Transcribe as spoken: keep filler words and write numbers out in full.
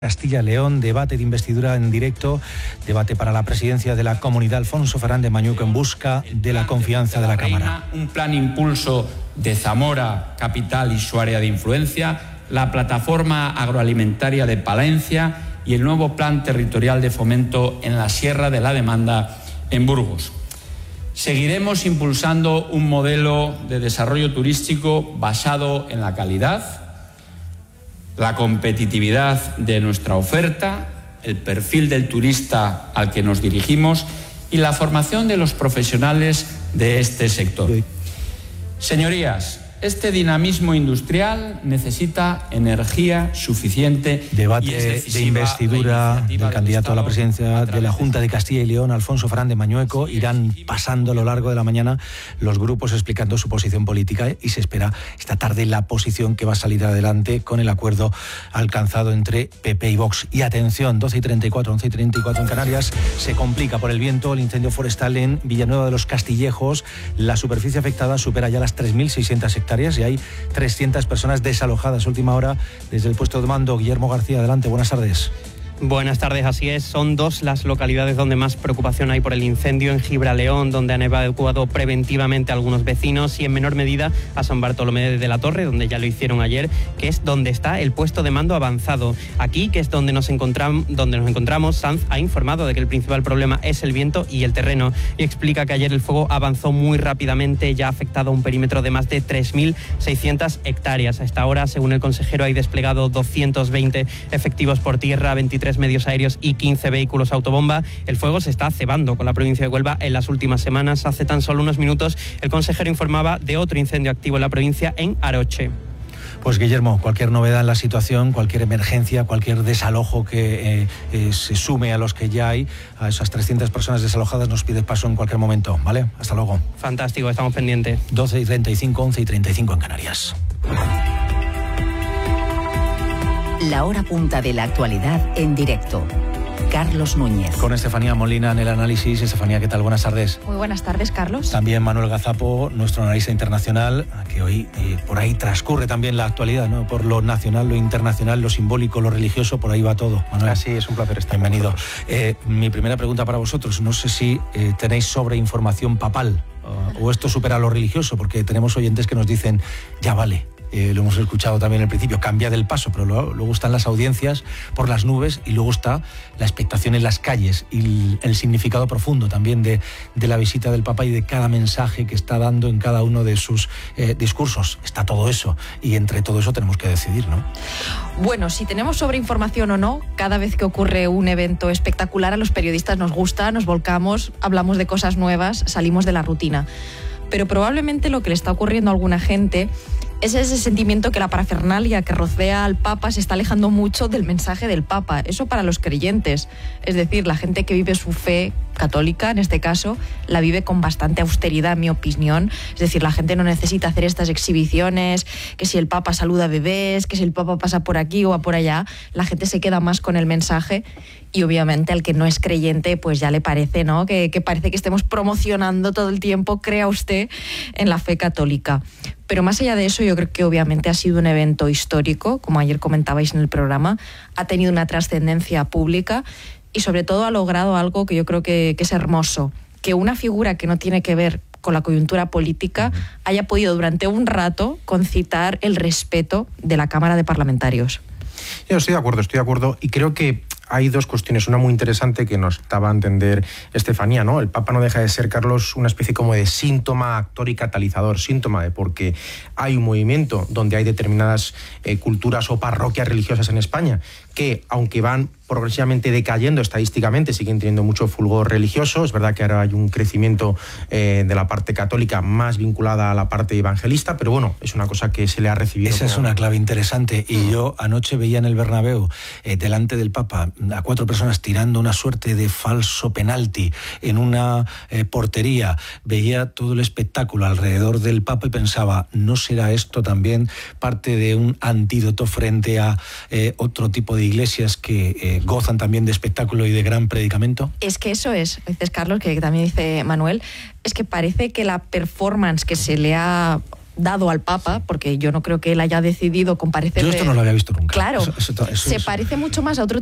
Castilla-León, debate de investidura en directo, debate para la presidencia de la Comunidad. Alfonso Fernández Mañueco en busca de la confianza de la Cámara. Un plan impulso de Zamora, capital y su área de influencia, la plataforma agroalimentaria de Palencia y el nuevo plan territorial de fomento en la Sierra de la Demanda en Burgos. Seguiremos impulsando un modelo de desarrollo turístico basado en la calidad, la competitividad de nuestra oferta, el perfil del turista al que nos dirigimos y la formación de los profesionales de este sector. Señorías, este dinamismo industrial necesita energía suficiente. Debate de investidura del candidato a la presidencia de la Junta de Castilla y León, Alfonso Fernández Mañueco. Irán pasando a lo largo de la mañana los grupos explicando su posición política y se espera esta tarde la posición que va a salir adelante con el acuerdo alcanzado entre P P y Vox. Y atención, doce y treinta y cuatro, once y treinta y cuatro en Canarias, se complica por el viento el incendio forestal en Villanueva de los Castillejos. La superficie afectada supera ya las tres mil seiscientas hectáreas y hay trescientas personas desalojadas. Última hora desde el puesto de mando. Guillermo García, adelante, buenas tardes. Buenas tardes, así es. Son dos las localidades donde más preocupación hay por el incendio: en Gibraleón, donde han evacuado preventivamente a algunos vecinos, y en menor medida a San Bartolomé de la Torre, donde ya lo hicieron ayer, que es donde está el puesto de mando avanzado. Aquí, que es donde nos encontramos, donde nos encontramos, Sanz ha informado de que el principal problema es el viento y el terreno, y explica que ayer el fuego avanzó muy rápidamente, ya ha afectado a un perímetro de más de tres mil seiscientas hectáreas. A esta hora, según el consejero, hay desplegado doscientos veinte efectivos por tierra, veintitrés medios aéreos y quince vehículos autobomba. El fuego se está cebando con la provincia de Huelva en las últimas semanas. Hace tan solo unos minutos el consejero informaba de otro incendio activo en la provincia, en Aroche. Pues Guillermo, cualquier novedad en la situación, cualquier emergencia, cualquier desalojo que eh, eh, se sume a los que ya hay, a esas trescientas personas desalojadas, nos pide paso en cualquier momento, ¿vale? Hasta luego. Fantástico, estamos pendientes. doce y treinta y cinco, once y treinta y cinco en Canarias. La hora punta de la actualidad en directo. Carlos Núñez. Con Estefanía Molina en el análisis. Estefanía, ¿qué tal? Buenas tardes. Muy buenas tardes, Carlos. También Manuel Gazapo, nuestro analista internacional, que hoy eh, por ahí transcurre también la actualidad, ¿no? Por lo nacional, lo internacional, lo simbólico, lo religioso, por ahí va todo. Manuel. Así es, un placer estar. Bienvenido. Eh, mi primera pregunta para vosotros, no sé si eh, tenéis sobreinformación papal o, o esto supera lo religioso, porque tenemos oyentes que nos dicen, ya vale. Eh, lo hemos escuchado también al principio, cambia del paso, pero luego, luego están las audiencias por las nubes y luego está la expectación en las calles y el, el significado profundo también de, de la visita del Papa y de cada mensaje que está dando en cada uno de sus eh, discursos. Está todo eso y entre todo eso tenemos que decidir, ¿no? Bueno, si tenemos sobreinformación o no, cada vez que ocurre un evento espectacular a los periodistas nos gusta, nos volcamos, hablamos de cosas nuevas, salimos de la rutina. Pero probablemente lo que le está ocurriendo a alguna gente es ese sentimiento que la parafernalia que rodea al Papa se está alejando mucho del mensaje del Papa. Eso para los creyentes. Es decir, la gente que vive su fe católica, en este caso, la vive con bastante austeridad, en mi opinión. Es decir, la gente no necesita hacer estas exhibiciones, que si el Papa saluda a bebés, que si el Papa pasa por aquí o va por allá. La gente se queda más con el mensaje y obviamente al que no es creyente, pues ya le parece, ¿no? Que, que parece que estemos promocionando todo el tiempo, crea usted, en la fe católica. Pero más allá de eso, yo creo que obviamente ha sido un evento histórico, como ayer comentabais en el programa, ha tenido una trascendencia pública y sobre todo ha logrado algo que yo creo que, que es hermoso, que una figura que no tiene que ver con la coyuntura política haya podido durante un rato concitar el respeto de la Cámara de Parlamentarios. Yo estoy de acuerdo, estoy de acuerdo y creo que hay dos cuestiones. Una muy interesante que nos daba a entender Estefanía, ¿no? El Papa no deja de ser, Carlos, una especie como de síntoma, actor y catalizador. Síntoma de porque hay un movimiento donde hay determinadas eh, culturas o parroquias religiosas en España que, aunque van progresivamente decayendo estadísticamente, siguen teniendo mucho fulgor religioso. Es verdad que ahora hay un crecimiento eh, de la parte católica más vinculada a la parte evangelista, pero bueno, es una cosa que se le ha recibido. Esa como... es una clave interesante. Y yo anoche veía en el Bernabéu, eh, delante del Papa, a cuatro personas tirando una suerte de falso penalti en una eh, portería. Veía todo el espectáculo alrededor del Papa y pensaba, ¿no será esto también parte de un antídoto frente a eh, otro tipo de iglesias que eh, gozan también de espectáculo y de gran predicamento? Es que eso es, dices Carlos, que también dice Manuel, es que parece que la performance que se le ha dado al Papa, porque yo no creo que él haya decidido comparecer. Yo esto no lo había visto nunca. Claro, eso, eso, eso, se eso. parece mucho más a otro